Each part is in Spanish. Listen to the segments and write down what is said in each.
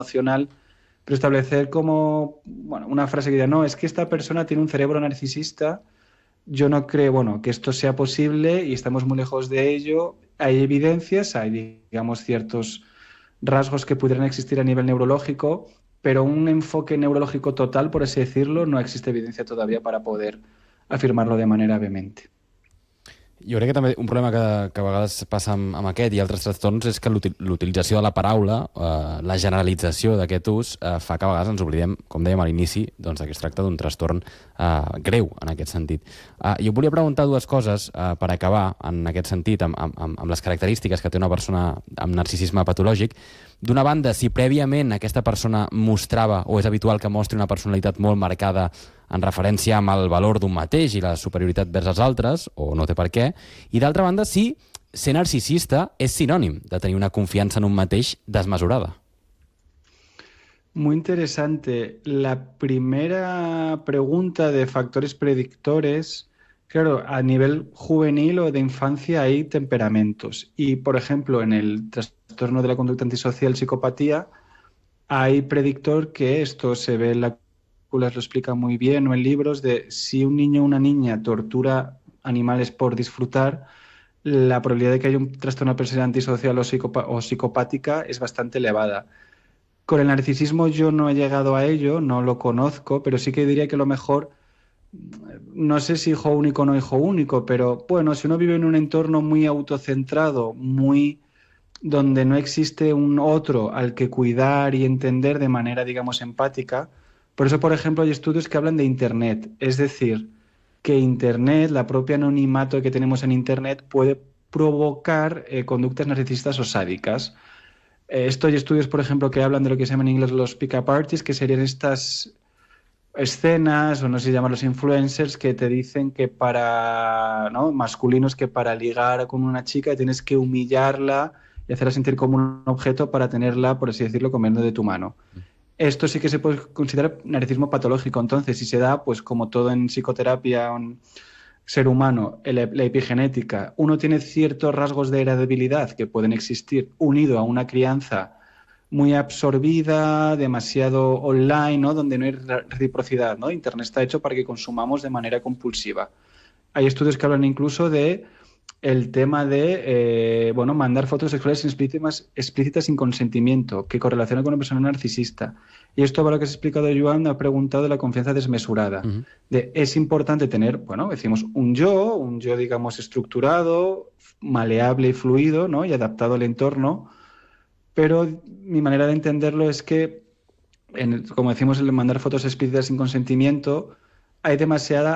emocional, pero establecer como, bueno, una frase que diga, no, es que esta persona tiene un cerebro narcisista, yo no creo, bueno, que esto sea posible y estamos muy lejos de ello. Hay evidencias, hay, digamos, ciertos rasgos que pudieran existir a nivel neurológico, pero un enfoque neurológico total, por así decirlo, no existe evidencia todavía para poder afirmarlo de manera vehemente. Jo crec que també un problema que a vegades passa amb aquest i altres trastorns és que l'utilització de la paraula, la generalització d'aquest ús, fa que a vegades ens oblidem, com dèiem a l'inici, doncs, que es tracta d'un trastorn greu en aquest sentit. Jo volia preguntar dues coses per acabar en aquest sentit, amb les característiques que té una persona amb narcisisme patològic. D'una banda, si prèviament aquesta persona mostrava, o és habitual que mostri una personalitat molt marcada en referència amb el valor d'un mateix i la superioritat vers els altres, o no té per què, i d'altra banda, si ser narcisista és sinònim de tenir una confiança en un mateix desmesurada. Muy interesante. La primera pregunta de factores predictores, claro, a nivel juvenil o de infancia hay temperamentos. Y, por ejemplo, en el trastorno de la conducta antisocial, psicopatía, hay predictor que esto se ve en la lo explica muy bien, o en libros, de si un niño o una niña tortura animales por disfrutar, la probabilidad de que haya un trastorno de personalidad antisocial o psicopática es bastante elevada. Con el narcisismo yo no he llegado a ello, no lo conozco, pero sí que diría que lo mejor, no sé si hijo único o no hijo único, pero bueno, si uno vive en un entorno muy autocentrado, muy donde no existe un otro al que cuidar y entender de manera, digamos, empática. Por eso, por ejemplo, hay estudios que hablan de Internet, es decir, que Internet, la propia anonimato que tenemos en Internet, puede provocar conductas narcisistas o sádicas. Esto hay estudios, por ejemplo, que hablan de lo que se llama en inglés los pick-up artists, que serían estas escenas, o no sé si llaman los influencers, que te dicen que para, ¿no?, masculinos, que para ligar con una chica tienes que humillarla y hacerla sentir como un objeto para tenerla, por así decirlo, comiendo de tu mano. Esto sí que se puede considerar narcisismo patológico. Entonces, si se da, pues como todo en psicoterapia, un ser humano, la epigenética, uno tiene ciertos rasgos de heredabilidad que pueden existir unido a una crianza muy absorbida, demasiado online, ¿no?, donde no hay reciprocidad, ¿no? Internet está hecho para que consumamos de manera compulsiva. Hay estudios que hablan incluso de el tema de mandar fotos sexuales explícitas sin consentimiento, que correlaciona con una persona narcisista. Y esto, para lo que has explicado, Joan, ha preguntado de la confianza desmesurada. Es importante tener, bueno, decimos, un yo, digamos, estructurado, maleable y fluido, ¿no?, y adaptado al entorno, pero mi manera de entenderlo es que, como decimos, el mandar fotos explícitas sin consentimiento, hay demasiada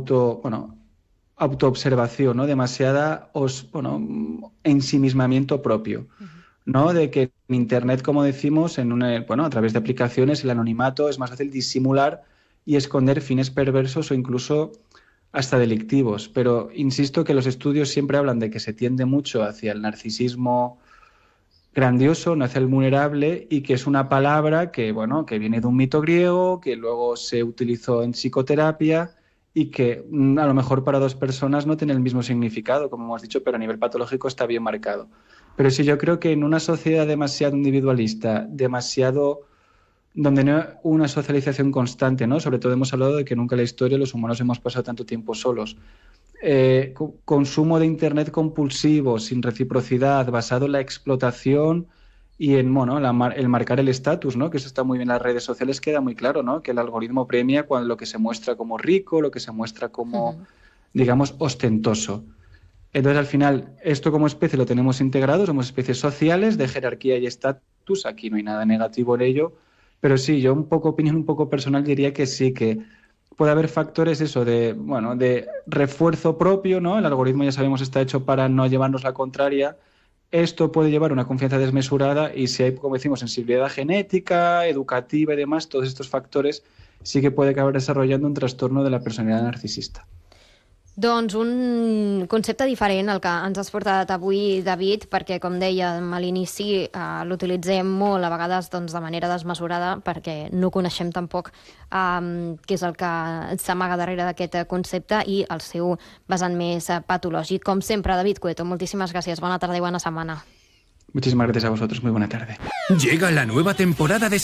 autoobservación, ¿no?, demasiada ensimismamiento propio, ¿no?, de que en Internet, como decimos, a través de aplicaciones, el anonimato es más fácil disimular y esconder fines perversos o incluso hasta delictivos. Pero insisto que los estudios siempre hablan de que se tiende mucho hacia el narcisismo grandioso, no hacia el vulnerable, y que es una palabra que, bueno, que viene de un mito griego, que luego se utilizó en psicoterapia y que a lo mejor para dos personas no tiene el mismo significado, como hemos dicho, pero a nivel patológico está bien marcado. Pero sí, yo creo que en una sociedad demasiado individualista, donde no hay una socialización constante, ¿no?, sobre todo hemos hablado de que nunca en la historia los humanos hemos pasado tanto tiempo solos. Consumo de Internet compulsivo, sin reciprocidad, basado en la explotación y en el marcar el estatus, ¿no?, que eso está muy bien en las redes sociales, queda muy claro, ¿no?, que el algoritmo premia cuando lo que se muestra como rico, lo que se muestra como, digamos, ostentoso. Entonces, al final, esto como especie lo tenemos integrado, somos especies sociales de jerarquía y estatus, aquí no hay nada negativo en ello, pero sí, yo opinión un poco personal diría que sí, que puede haber factores de refuerzo propio, ¿no? El algoritmo, ya sabemos, está hecho para no llevarnos la contraria. Esto puede llevar a una confianza desmesurada y si hay, como decimos, sensibilidad genética, educativa y demás, todos estos factores sí que puede acabar desarrollando un trastorno de la personalidad narcisista. Doncs un concepte diferent el que ens has portat avui, David, perquè, com dèiem a l'inici, l'utilitzem molt, a vegades de manera desmesurada, perquè no coneixem tampoc què és el que s'amaga darrere d'aquest concepte i el seu vessant més patològic. Com sempre, David Cueto, moltíssimes gràcies. Bona tarda i bona setmana. Muchísimas gracias a vosotros. Muy buena tarde. Llega la nueva temporada de